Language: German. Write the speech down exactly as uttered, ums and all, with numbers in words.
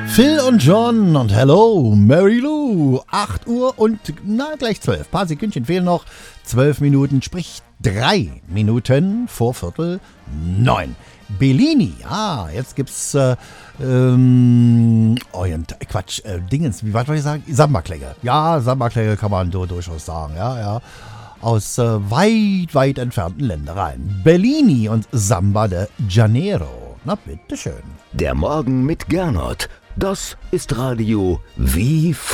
Phil und John und Hello, Mary Lou. acht Uhr und na gleich zwölf. Ein paar Sekündchen fehlen noch. zwölf Minuten, sprich drei Minuten vor Viertel neun. Bellini, ja, jetzt gibt's äh, ähm, Orient, Quatsch, äh, Dingens, wie weit wollte ich sagen? Samba-Klänge. Ja, Samba-Klänge kann man so durchaus sagen, ja, ja. Aus äh, weit, weit entfernten Ländereien. Bellini und Samba de Janeiro. Na, bitteschön. Der Morgen mit Gernot. Das ist Radio wie